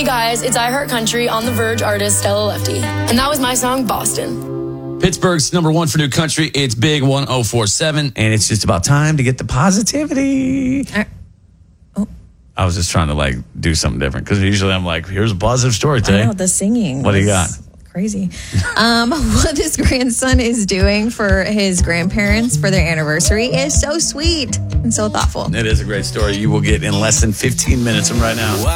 guys, it's I Heart Country on the Verge artist Stella Lefty. And that was my song, Boston. Pittsburgh's number one for new country. It's Big 1047, and it's just about time to get the positivity. I was just trying to do something different because usually I'm like, here's a positive story today. I know, the singing. What do you got? Crazy. What his grandson is doing for his grandparents for their anniversary is so sweet and so thoughtful. It is a great story. You will get in less than 15 minutes from right now.